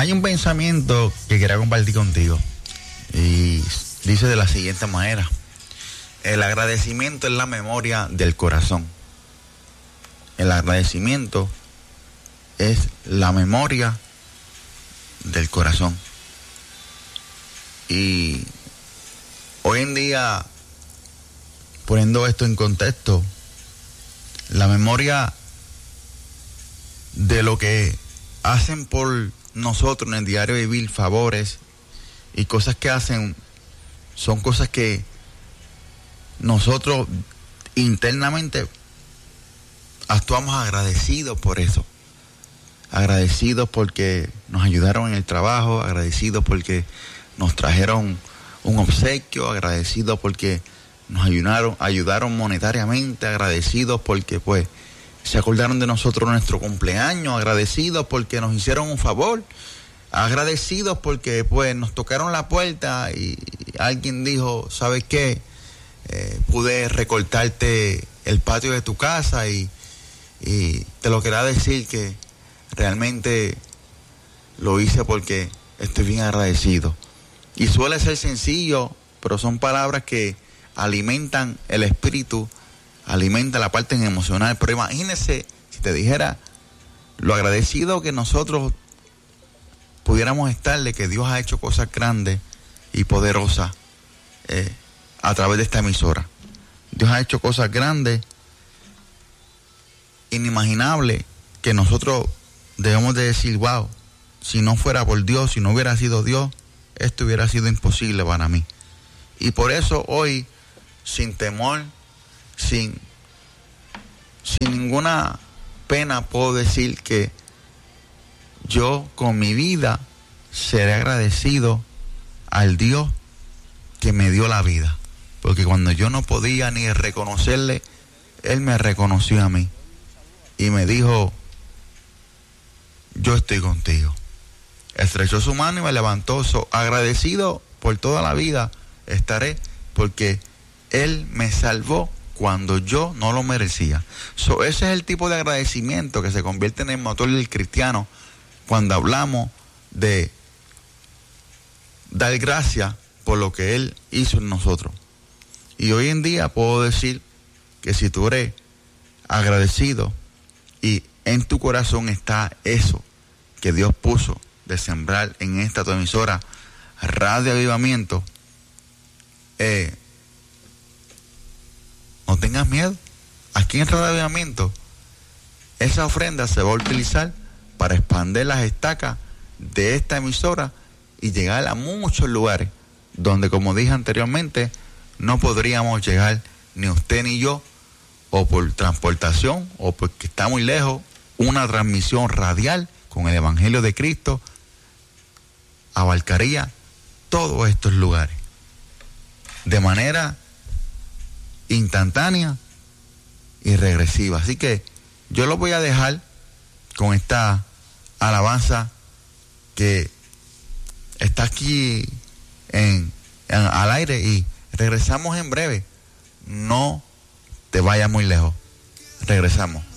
Hay un pensamiento que quería compartir contigo y dice de la siguiente manera: el agradecimiento es la memoria del corazón. El agradecimiento es la memoria del corazón. Y hoy en día, poniendo esto en contexto, la memoria de lo que hacen por nosotros en el diario vivir, favores y cosas que hacen, son cosas que nosotros internamente actuamos agradecidos por eso. Agradecidos porque nos ayudaron en el trabajo, agradecidos porque nos trajeron un obsequio, agradecidos porque nos ayudaron monetariamente, agradecidos porque pues se acordaron de nosotros en nuestro cumpleaños, agradecidos porque nos hicieron un favor, agradecidos porque pues nos tocaron la puerta y alguien dijo, ¿sabes qué? Pude recortarte el patio de tu casa y te lo quería decir que realmente lo hice porque estoy bien agradecido. Y suele ser sencillo, pero son palabras que alimentan el espíritu, alimentan la parte emocional. Pero imagínese si te dijera lo agradecido que nosotros pudiéramos estar de que Dios ha hecho cosas grandes y poderosas a través de esta emisora. Dios ha hecho cosas grandes, inimaginables, que nosotros debemos de decir, wow, si no fuera por Dios, si no hubiera sido Dios, esto hubiera sido imposible para mí. Y por eso hoy, sin temor, sin ninguna pena, puedo decir que yo con mi vida seré agradecido al Dios que me dio la vida. Porque cuando yo no podía ni reconocerle, Él me reconoció a mí. Y me dijo, yo estoy contigo. Estrechó su mano y me levantó. Agradecido por toda la vida estaré, porque Él me salvó cuando yo no lo merecía. Ese es el tipo de agradecimiento que se convierte en el motor del cristiano cuando hablamos de dar gracias por lo que Él hizo en nosotros. Y hoy en día puedo decir que si tú eres agradecido y en tu corazón está eso que Dios puso de sembrar en esta tu emisora Radio Avivamiento, no tengas miedo. Aquí en Radio Avivamiento esa ofrenda se va a utilizar para expandir las estacas de esta emisora y llegar a muchos lugares donde, como dije anteriormente, no podríamos llegar ni usted ni yo, o por transportación o porque está muy lejos. Una transmisión radial con el Evangelio de Cristo abarcaría todos estos lugares de manera instantánea y regresiva. Así que yo lo voy a dejar con esta alabanza que está aquí al aire y regresamos en breve. No te vayas muy lejos. Regresamos.